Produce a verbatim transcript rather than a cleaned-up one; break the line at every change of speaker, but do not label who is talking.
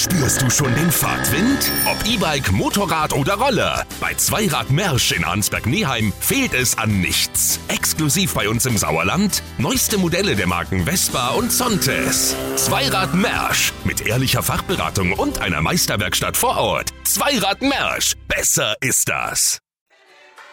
Spürst du schon den Fahrtwind? Ob E-Bike, Motorrad oder Roller. Bei Zweirad Mersch in Arnsberg-Neheim fehlt es an nichts. Exklusiv bei uns im Sauerland. Neueste Modelle der Marken Vespa und Sontes. Zweirad Mersch. Mit ehrlicher Fachberatung und einer Meisterwerkstatt vor Ort. Zweirad Mersch. Besser ist das.